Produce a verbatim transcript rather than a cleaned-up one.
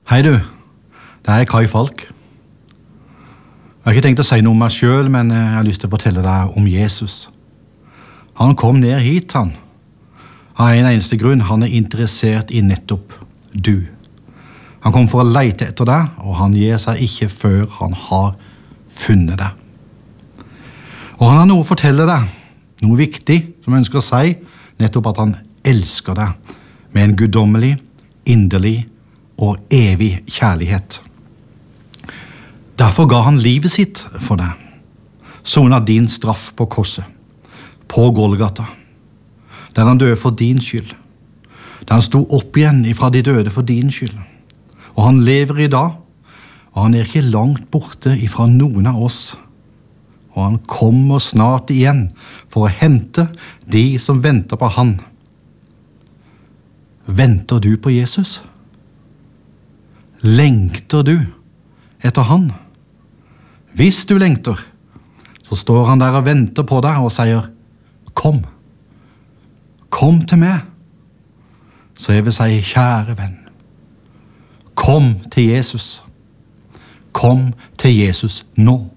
Hei du, det er Kai Falk. Jeg har ikke tenkt å si noe om meg selv, men jeg har lyst til å fortelle deg om Jesus. Han kom ned hit, han. Av en eneste grunn, han er interessert i nettopp du. Han kom for å lete etter deg, og han gir seg ikke før han har funnet deg. Og han har noe å fortelle deg, noe viktig som jeg ønsker å si, nettopp at han elsker deg med en guddommelig, inderlig og evig kjærlighet. Derfor ga han livet sitt for deg, sonet din straff på korset, på Golgata, der han døde for din skyld, der han sto opp igjen ifra de døde for din skyld, og han lever i dag, og han er ikke langt borte ifra noen av oss, og han kommer snart igjen for å hente de som venter på han. Venter du på Jesus? Lengter du etter han? Hvis du lengter, så står han der og venter på deg og sier, kom, kom til meg. Så jeg vil si, kjære venn, kom til Jesus. Kom til Jesus nå.